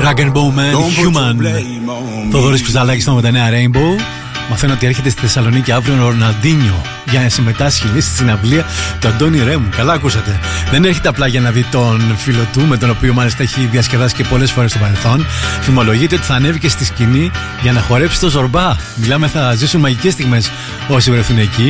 Rag & Bowman, Human. Θοδωρής Κρυσταλάκης στο με τα νέα Rainbow. Μαθαίνω ότι έρχεται στη Θεσσαλονίκη αύριο ο Ροναλντίνιο για να συμμετάσχει στη συναυλία του Αντώνη Ρέμου. Καλά ακούσατε. Δεν έρχεται απλά για να δει τον φίλο του, με τον οποίο μάλιστα έχει διασκεδάσει και πολλές φορές στο παρελθόν. Φημολογείται ότι θα ανέβει και στη σκηνή για να χορέψει το Ζορμπά. Μιλάμε, θα ζήσουν μαγικές στιγμές όσοι βρεθούν εκεί.